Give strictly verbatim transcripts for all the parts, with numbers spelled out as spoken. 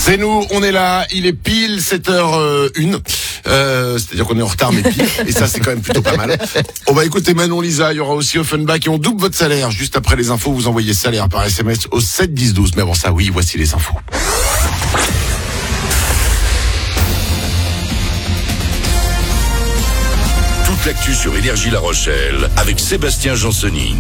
C'est nous, on est là, il est pile sept heures une, euh, c'est-à-dire qu'on est en retard mais pile, et ça c'est quand même plutôt pas mal. On va écouter Manon Lisa, il y aura aussi Offenbach et on double votre salaire. Juste après les infos, vous envoyez salaire par S M S au sept dix douze. Mais avant ça, oui, voici les infos. Toute l'actu sur Énergie La Rochelle avec Sébastien Janseny.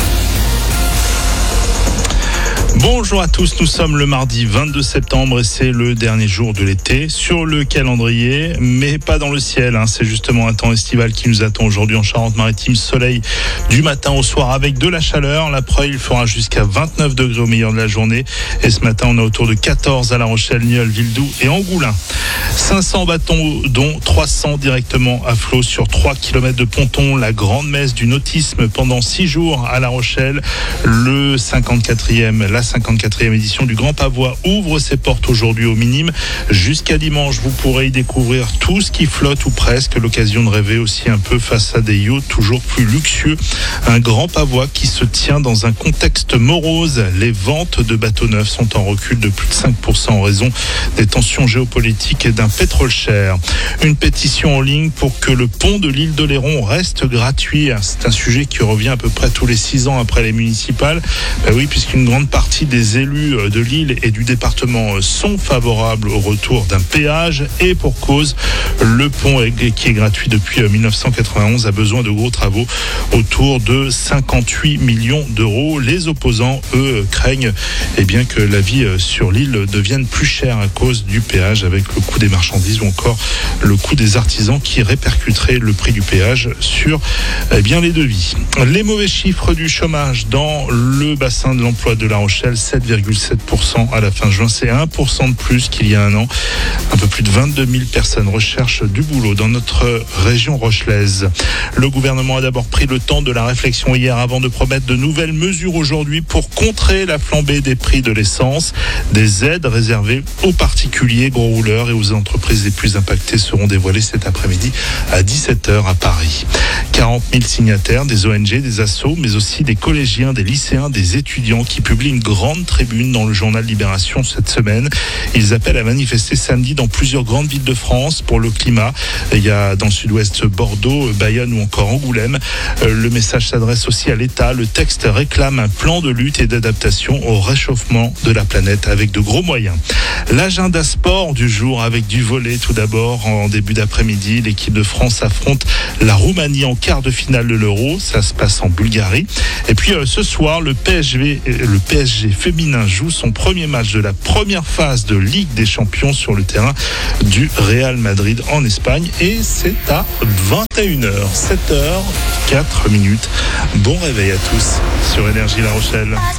Bonjour à tous, nous sommes le mardi vingt-deux septembre et c'est le dernier jour de l'été sur le calendrier, mais pas dans le ciel, hein. C'est justement un temps estival qui nous attend aujourd'hui en Charente-Maritime. Soleil du matin au soir avec de la chaleur. La Preuille fera jusqu'à vingt-neuf degrés au meilleur de la journée et ce matin on est autour de quatorze à La Rochelle, Nieul, Villedoux et Angoulins. cinq cents bateaux dont trois cents directement à flot sur trois kilomètres de ponton. La grande messe du nautisme pendant six jours à La Rochelle. Le cinquante-quatrième, la cinquante-quatrième édition du Grand Pavois ouvre ses portes aujourd'hui au Minime. Jusqu'à dimanche, vous pourrez y découvrir tout ce qui flotte ou presque. L'occasion de rêver aussi un peu face à des yachts toujours plus luxueux. Un Grand Pavois qui se tient dans un contexte morose. Les ventes de bateaux neufs sont en recul de plus de cinq pour cent en raison des tensions géopolitiques et d'un pétrole cher. Une pétition en ligne pour que le pont de l'île d'Oléron reste gratuit. C'est un sujet qui revient à peu près tous les six ans après les municipales. Ben oui, puisqu'une grande partie des élus de l'île et du département sont favorables au retour d'un péage et pour cause, le pont qui est gratuit depuis dix-neuf cent quatre-vingt-onze a besoin de gros travaux autour de cinquante-huit millions d'euros. Les opposants, eux, craignent eh bien, que la vie sur l'île devienne plus chère à cause du péage avec le coût des marchandises ou encore le coût des artisans qui répercuterait le prix du péage sur eh bien, les devis. Les mauvais chiffres du chômage dans le bassin de l'emploi de La Rochelle, sept virgule sept pour cent à la fin juin, c'est un pour cent de plus qu'il y a un an. Un peu plus de vingt-deux mille personnes recherchent du boulot dans notre région rochelaise. Le gouvernement a d'abord pris le temps de la réflexion hier avant de promettre de nouvelles mesures aujourd'hui pour contrer la flambée des prix de l'essence. Des aides réservées aux particuliers, gros rouleurs et aux entreprises les plus impactées seront dévoilées cet après-midi à dix-sept heures à Paris. quarante mille signataires, des O N G, des assos, mais aussi des collégiens, des lycéens, des étudiants qui publient une grande tribune dans le journal Libération cette semaine. Ils appellent à manifester samedi dans plusieurs grandes villes de France pour le climat. Il y a dans le sud-ouest Bordeaux, Bayonne ou encore Angoulême. Le message s'adresse aussi à l'État. Le texte réclame un plan de lutte et d'adaptation au réchauffement de la planète avec de gros moyens. L'agenda sport du jour avec du volley tout d'abord. En début d'après-midi, l'équipe de France affronte la Roumanie en quart de finale de l'Euro. Ça se passe en Bulgarie. Et puis euh, ce soir, le P S G, le P S G féminin joue son premier match de la première phase de Ligue des Champions sur le terrain du Real Madrid en Espagne et c'est à vingt et une heures, sept heures, quatre minutes. Bon réveil à tous sur Énergie La Rochelle.